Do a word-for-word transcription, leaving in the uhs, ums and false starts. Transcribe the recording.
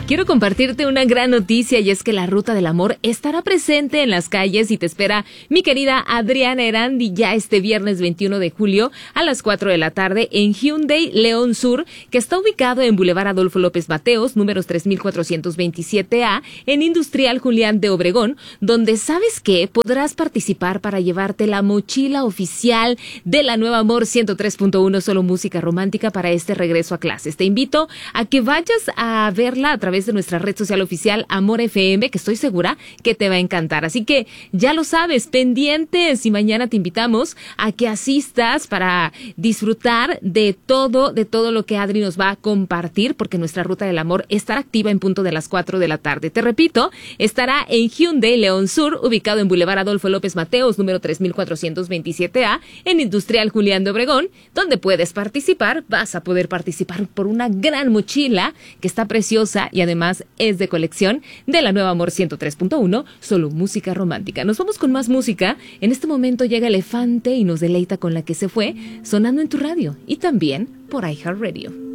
Quiero compartirte una gran noticia y es que la Ruta del Amor estará presente en las calles y te espera mi querida Adriana Erandi ya este viernes veintiuno de julio a las cuatro de la tarde en Hyundai León Sur, que está ubicado en Boulevard Adolfo López Mateos, números tres mil cuatrocientos veintisiete A, en Industrial Julián de Obregón, donde ¿sabes qué? Podrás participar para llevarte la mochila oficial de la Nueva Amor ciento tres punto uno, solo música romántica para este regreso a clases. Te invito a que vayas a verla a través de nuestra red social oficial Amor F M, que estoy segura que te va a encantar. Así que ya lo sabes, pendientes, y mañana te invitamos a que asistas para disfrutar de todo, de todo lo que Adri nos va a compartir, porque nuestra Ruta del Amor estará activa en punto de las cuatro de la tarde. Te repito, estará en Hyundai León Sur, ubicado en Boulevard Adolfo López Mateos, número tres mil cuatrocientos veintisiete A, en Industrial Julián de Obregón, donde puedes participar. Vas a poder participar por una gran mochila que está preciosa y además es de colección de la Nueva Amor ciento tres punto uno, solo música romántica. Nos vamos con más música. En este momento llega Elefante y nos deleita con La que se fue, sonando en tu radio y también por iHeartRadio.